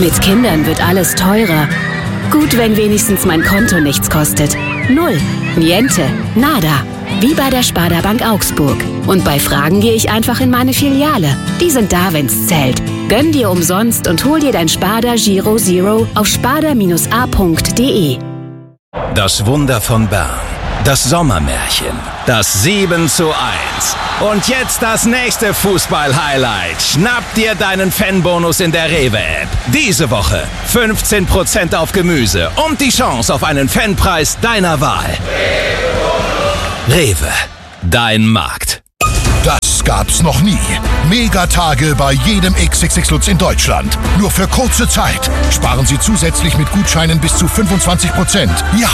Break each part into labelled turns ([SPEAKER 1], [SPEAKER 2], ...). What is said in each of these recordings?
[SPEAKER 1] Mit Kindern wird alles teurer. Gut, wenn wenigstens mein Konto nichts kostet. Null, niente, nada. Wie bei der Sparda Bank Augsburg. Und bei Fragen gehe ich einfach in meine Filiale. Die sind da, wenn's zählt. Gönn dir umsonst und hol dir dein Sparda Giro Zero auf sparda-a.de.
[SPEAKER 2] Das Wunder von Bern. Das Sommermärchen. Das 7:1. Und jetzt das nächste Fußball-Highlight. Schnapp dir deinen Fanbonus in der Rewe-App. Diese Woche 15% auf Gemüse und die Chance auf einen Fanpreis deiner Wahl. Rewe, dein Markt.
[SPEAKER 3] Das gab's noch nie. Megatage bei jedem XXX Lutz in Deutschland. Nur für kurze Zeit. Sparen Sie zusätzlich mit Gutscheinen bis zu 25%. Ja,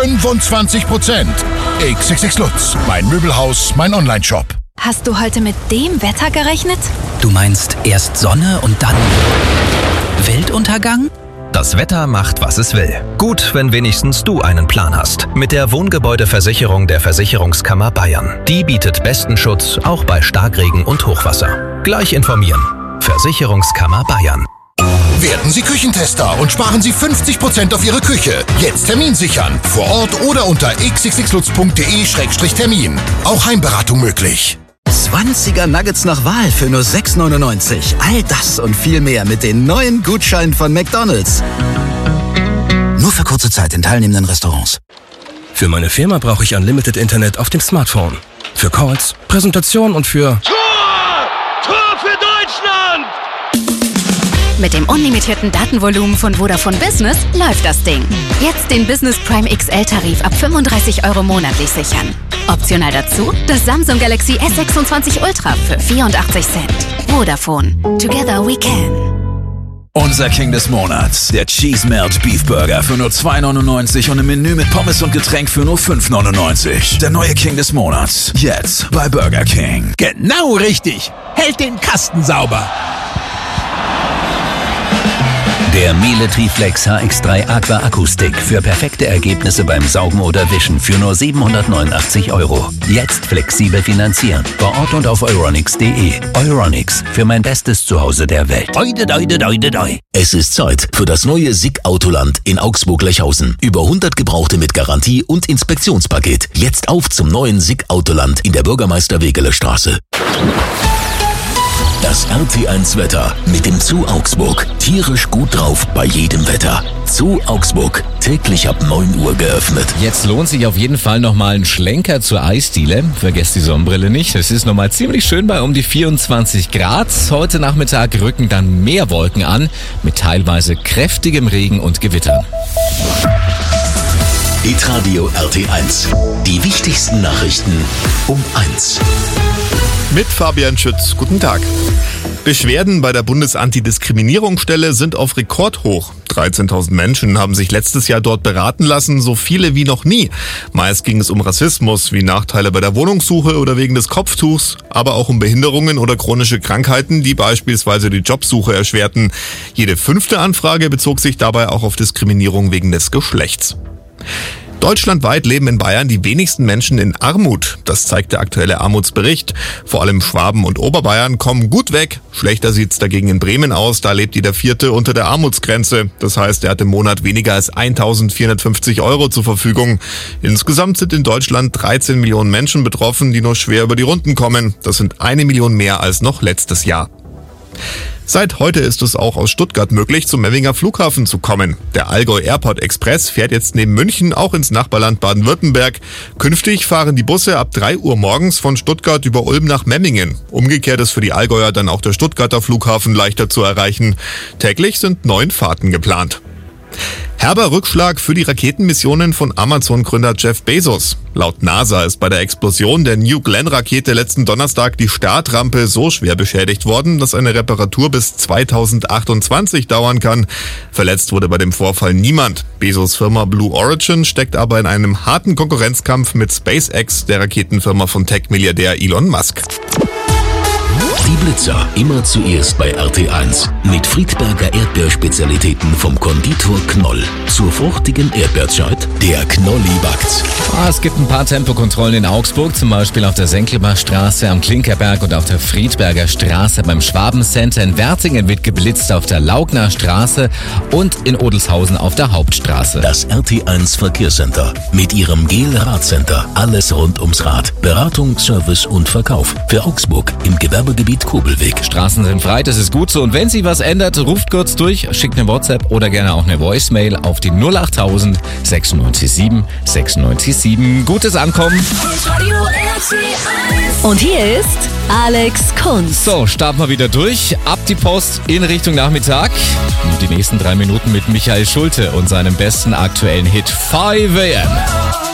[SPEAKER 3] 25%. XXX Lutz, mein Möbelhaus, mein Onlineshop.
[SPEAKER 4] Hast du heute mit dem Wetter gerechnet?
[SPEAKER 5] Du meinst erst Sonne und dann Weltuntergang?
[SPEAKER 6] Das Wetter macht, was es will. Gut, wenn wenigstens du einen Plan hast. Mit der Wohngebäudeversicherung der Versicherungskammer Bayern. Die bietet besten Schutz, auch bei Starkregen und Hochwasser. Gleich informieren. Versicherungskammer Bayern.
[SPEAKER 3] Werden Sie Küchentester und sparen Sie 50% auf Ihre Küche. Jetzt Termin sichern. Vor Ort oder unter xxxlutz.de/termin. Auch Heimberatung möglich.
[SPEAKER 5] 20er Nuggets nach Wahl für nur 6,99. All das und viel mehr mit den neuen Gutscheinen von McDonald's. Nur für kurze Zeit in teilnehmenden Restaurants.
[SPEAKER 7] Für meine Firma brauche ich Unlimited Internet auf dem Smartphone. Für Calls, Präsentation und für...
[SPEAKER 8] Tor für Deutschland!
[SPEAKER 4] Mit dem unlimitierten Datenvolumen von Vodafone Business läuft das Ding. Jetzt den Business Prime XL-Tarif ab 35 € monatlich sichern. Optional dazu das Samsung Galaxy S26 Ultra für 84 Cent. Vodafone. Together we can.
[SPEAKER 9] Unser King des Monats, der Cheese Melt Beef Burger für nur 2,99 und ein Menü mit Pommes und Getränk für nur 5,99. Der neue King des Monats, jetzt bei Burger King.
[SPEAKER 10] Genau richtig. Hält den Kasten sauber.
[SPEAKER 11] Der Miele Triflex HX3 Aqua Akustik für perfekte Ergebnisse beim Saugen oder Wischen für nur 789 €. Jetzt flexibel finanzieren. Vor Ort und auf euronics.de. Euronics, für mein bestes Zuhause der Welt.
[SPEAKER 12] Es ist Zeit für das neue SICK Autoland in Augsburg-Lechhausen. Über 100 Gebrauchte mit Garantie und Inspektionspaket. Jetzt auf zum neuen SICK Autoland in der Bürgermeister-Wegeler-Straße. Das RT1 Wetter mit dem Zoo Augsburg. Tierisch gut drauf bei jedem Wetter. Zoo Augsburg, täglich ab 9 Uhr geöffnet.
[SPEAKER 13] Jetzt lohnt sich auf jeden Fall nochmal ein Schlenker zur Eisdiele. Vergesst die Sonnenbrille nicht. Es ist nochmal ziemlich schön bei um die 24 Grad. Heute Nachmittag rücken dann mehr Wolken an mit teilweise kräftigem Regen und Gewittern.
[SPEAKER 12] Hitradio RT1. Die wichtigsten Nachrichten um 1.
[SPEAKER 14] Mit Fabian Schütz. Guten Tag. Beschwerden bei der Bundesantidiskriminierungsstelle sind auf Rekordhoch. 13.000 Menschen haben sich letztes Jahr dort beraten lassen, so viele wie noch nie. Meist ging es um Rassismus, wie Nachteile bei der Wohnungssuche oder wegen des Kopftuchs, aber auch um Behinderungen oder chronische Krankheiten, die beispielsweise die Jobsuche erschwerten. Jede 5. Anfrage bezog sich dabei auch auf Diskriminierung wegen des Geschlechts. Deutschlandweit leben in Bayern die wenigsten Menschen in Armut. Das zeigt der aktuelle Armutsbericht. Vor allem Schwaben und Oberbayern kommen gut weg. Schlechter sieht's dagegen in Bremen aus. Da lebt jeder Vierte unter der Armutsgrenze. Das heißt, er hat im Monat weniger als 1.450 € zur Verfügung. Insgesamt sind in Deutschland 13 Millionen Menschen betroffen, die nur schwer über die Runden kommen. Das sind 1 Million mehr als noch letztes Jahr. Seit heute ist es auch aus Stuttgart möglich, zum Memminger Flughafen zu kommen. Der Allgäu Airport Express fährt jetzt neben München auch ins Nachbarland Baden-Württemberg. Künftig fahren die Busse ab 3 Uhr morgens von Stuttgart über Ulm nach Memmingen. Umgekehrt ist für die Allgäuer dann auch der Stuttgarter Flughafen leichter zu erreichen. Täglich sind 9 Fahrten geplant. Herber Rückschlag für die Raketenmissionen von Amazon-Gründer Jeff Bezos. Laut NASA ist bei der Explosion der New Glenn-Rakete letzten Donnerstag die Startrampe so schwer beschädigt worden, dass eine Reparatur bis 2028 dauern kann. Verletzt wurde bei dem Vorfall niemand. Bezos Firma Blue Origin steckt aber in einem harten Konkurrenzkampf mit SpaceX, der Raketenfirma von Tech-Milliardär Elon Musk.
[SPEAKER 12] Die Blitzer, immer zuerst bei RT1. Mit Friedberger Erdbeerspezialitäten vom Konditor Knoll. Zur fruchtigen Erdbeerzeit, der Knolli backt's.
[SPEAKER 13] Es gibt ein paar Tempokontrollen in Augsburg, zum Beispiel auf der Senckelbachstraße am Klinkerberg und auf der Friedberger Straße beim Schwabencenter. In Wertingen wird geblitzt auf der Laugner Straße und in Odelshausen auf der Hauptstraße.
[SPEAKER 12] Das RT1 Verkehrscenter mit ihrem GEL-Radcenter. Alles rund ums Rad. Beratung, Service und Verkauf. Für Augsburg im Gewerbegebiet Kobelweg.
[SPEAKER 13] Straßen sind frei, das ist gut so. Und wenn sich was ändert, ruft kurz durch, schickt eine WhatsApp oder gerne auch eine Voicemail auf die 08000 697 697. Gutes Ankommen.
[SPEAKER 1] Und hier ist Alex Kunz.
[SPEAKER 13] So, starten wir wieder durch. Ab die Post in Richtung Nachmittag. Und die nächsten 3 Minuten mit Michael Schulte und seinem besten aktuellen Hit 5 AM.